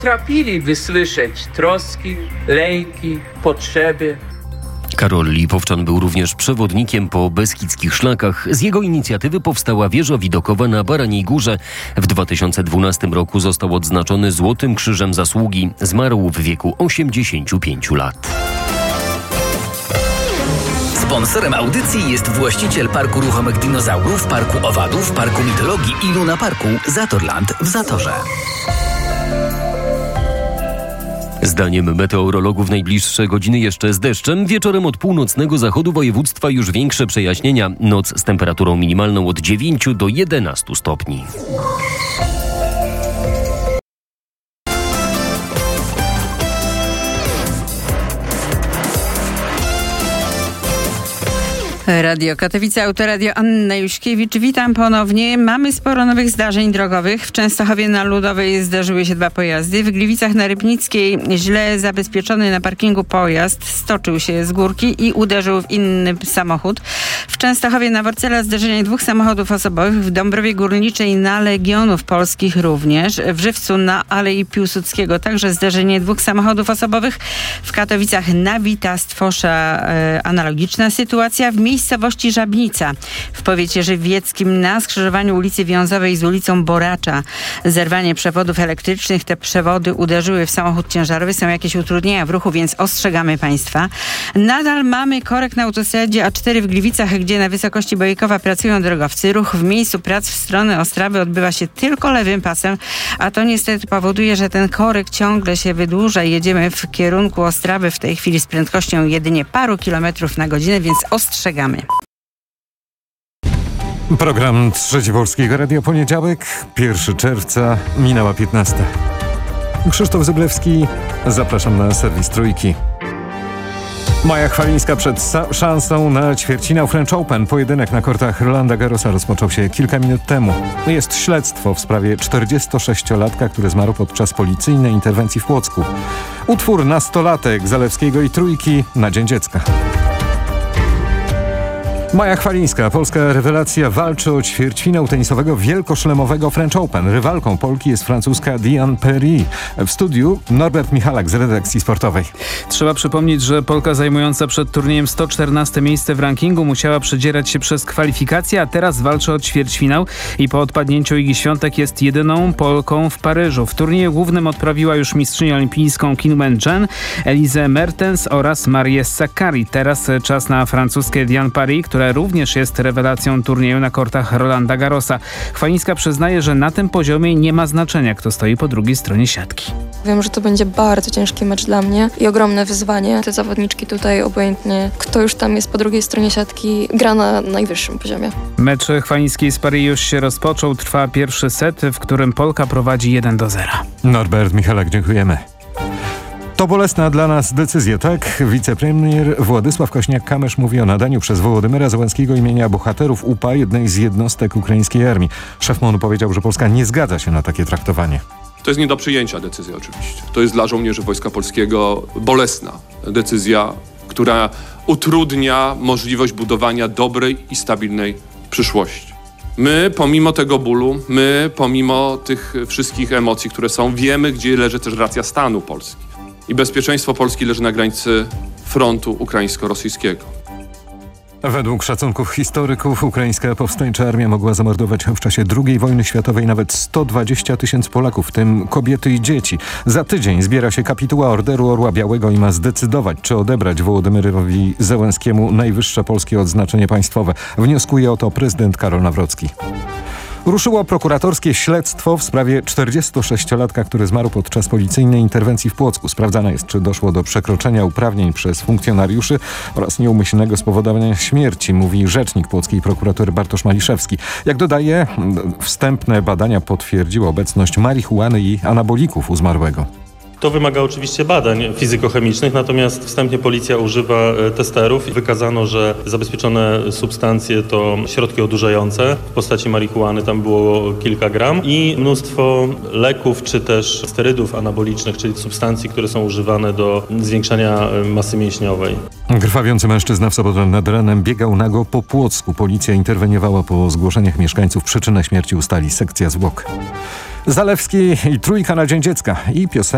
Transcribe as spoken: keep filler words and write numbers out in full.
Trafili wysłyszeć troski, lęki, potrzeby. Karol Lipowczan był również przewodnikiem po beskidzkich szlakach. Z jego inicjatywy powstała wieża widokowa na Baraniej Górze. W dwa tysiące dwunastym roku został odznaczony Złotym Krzyżem Zasługi. Zmarł w wieku osiemdziesięciu pięciu lat. Sponsorem audycji jest właściciel Parku Ruchomych Dinozaurów, Parku Owadów, Parku Mitologii i Luna Parku Zatorland w Zatorze. Zdaniem meteorologów najbliższe godziny jeszcze z deszczem. Wieczorem od północnego zachodu województwa już większe przejaśnienia. Noc z temperaturą minimalną od dziewięciu do jedenastu stopni. Radio Katowice, Autoradio Anna Juśkiewicz. Witam ponownie. Mamy sporo nowych zdarzeń drogowych. W Częstochowie na Ludowej zdarzyły się dwa pojazdy. W Gliwicach na Rybnickiej źle zabezpieczony na parkingu pojazd stoczył się z górki i uderzył w inny samochód. W Częstochowie na Worcela zdarzenie dwóch samochodów osobowych. W Dąbrowie Górniczej na Legionów Polskich również. W Żywcu na Alei Piłsudskiego także zdarzenie dwóch samochodów osobowych. W Katowicach na Wita Stwosza e, analogiczna sytuacja. W miejscowości Żabnica w powiecie żywieckim na skrzyżowaniu ulicy Wiązowej z ulicą Boracza zerwanie przewodów elektrycznych. Te przewody uderzyły w samochód ciężarowy. Są jakieś utrudnienia w ruchu, więc ostrzegamy Państwa. Nadal mamy korek na autostradzie A cztery w Gliwicach, gdzie na wysokości Bojkowa pracują drogowcy. Ruch w miejscu prac w stronę Ostrawy odbywa się tylko lewym pasem, a to niestety powoduje, że ten korek ciągle się wydłuża. Jedziemy w kierunku Ostrawy w tej chwili z prędkością jedynie paru kilometrów na godzinę, więc ostrzegamy. Program Trzeci Polskiego Radia, poniedziałek, pierwszego czerwca, minęła piętnasta. Krzysztof Zyblewski, zapraszam na serwis Trójki. Maja Chwalińska przed szansą na ćwierćfinał French Open. Pojedynek na kortach Rolanda Garrosa rozpoczął się kilka minut temu. Jest śledztwo w sprawie czterdziestosześciolatka, który zmarł podczas policyjnej interwencji w Płocku. Utwór Nastolatek Zalewskiego i Trójki na Dzień Dziecka. Maja Chwalińska, polska rewelacja, walczy o ćwierćfinał tenisowego wielkoszlemowego French Open. Rywalką Polki jest francuska Diane Paris. W studiu Norbert Michalak z redakcji sportowej. Trzeba przypomnieć, że Polka zajmująca przed turniejem sto czternaste miejsce w rankingu musiała przedzierać się przez kwalifikacje, a teraz walczy o ćwierćfinał i po odpadnięciu Igi Świątek jest jedyną Polką w Paryżu. W turnieju głównym odprawiła już mistrzynię olimpijską Qin Wenchen, Elise Mertens oraz Marię Sakkari. Teraz czas na francuskie Diane Paris, która również jest rewelacją turnieju na kortach Rolanda Garrosa. Chwalińska przyznaje, że na tym poziomie nie ma znaczenia, kto stoi po drugiej stronie siatki. Wiem, że to będzie bardzo ciężki mecz dla mnie i ogromne wyzwanie. Te zawodniczki tutaj, obojętnie kto już tam jest po drugiej stronie siatki, gra na najwyższym poziomie. Mecz Chwalińskiej z Paris już się rozpoczął. Trwa pierwszy set, w którym Polka prowadzi jeden do zera. Norbert Michalak, dziękujemy. To bolesna dla nas decyzja, tak? Wicepremier Władysław Kośniak-Kamysz mówi o nadaniu przez Wołodymyra Zełenskiego imienia bohaterów U P A, jednej z jednostek ukraińskiej armii. Szef M O N-u powiedział, że Polska nie zgadza się na takie traktowanie. To jest nie do przyjęcia decyzja oczywiście. To jest dla żołnierzy Wojska Polskiego bolesna decyzja, która utrudnia możliwość budowania dobrej i stabilnej przyszłości. My pomimo tego bólu, my pomimo tych wszystkich emocji, które są, wiemy, gdzie leży też racja stanu Polski. I bezpieczeństwo Polski leży na granicy frontu ukraińsko-rosyjskiego. Według szacunków historyków ukraińska powstańcza armia mogła zamordować w czasie drugiej wojny światowej nawet sto dwadzieścia tysięcy Polaków, w tym kobiety i dzieci. Za tydzień zbiera się kapituła Orderu Orła Białego i ma zdecydować, czy odebrać Wołodymyrowi Zełenskiemu najwyższe polskie odznaczenie państwowe. Wnioskuje o to prezydent Karol Nawrocki. Ruszyło prokuratorskie śledztwo w sprawie czterdziestosześciolatka, który zmarł podczas policyjnej interwencji w Płocku. Sprawdzane jest, czy doszło do przekroczenia uprawnień przez funkcjonariuszy oraz nieumyślnego spowodowania śmierci, mówi rzecznik płockiej prokuratury Bartosz Maliszewski. Jak dodaje, wstępne badania potwierdziły obecność marihuany i anabolików u zmarłego. To wymaga oczywiście badań fizykochemicznych, natomiast wstępnie policja używa testerów. Wykazano, że zabezpieczone substancje to środki odurzające w postaci marihuany, tam było kilka gram i mnóstwo leków czy też sterydów anabolicznych, czyli substancji, które są używane do zwiększania masy mięśniowej. Krwawiący mężczyzna w sobotę nad ranem biegał nago po Płocku. Policja interweniowała po zgłoszeniach mieszkańców. Przyczynę śmierci ustali sekcja zwłok. Zalewski i Trójka na Dzień Dziecka i piosenka.